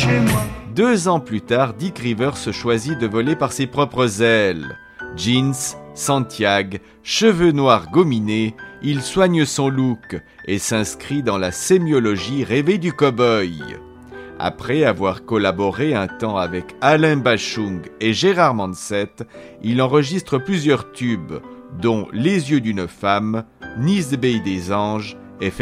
chez moi. 2 ans plus tard, Dick Rivers se choisit de voler par ses propres ailes. Jeans, Santiago, cheveux noirs gominés, il soigne son look et s'inscrit dans la sémiologie rêvée du cow-boy. Après avoir collaboré un temps avec Alain Bachung et Gérard Manset, il enregistre plusieurs tubes, dont Les yeux d'une femme, Nice Bay des anges